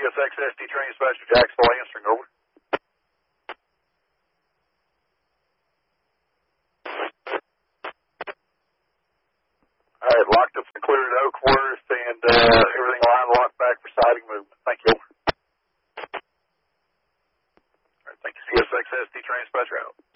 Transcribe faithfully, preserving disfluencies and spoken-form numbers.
S X S D Train Dispatcher Jacksonville answering, over. All right, locked up and cleared at Oakworth, and uh, everything line locked back for siding movement. Thank you, over. All right, thank you, C S X S D Train Dispatcher out.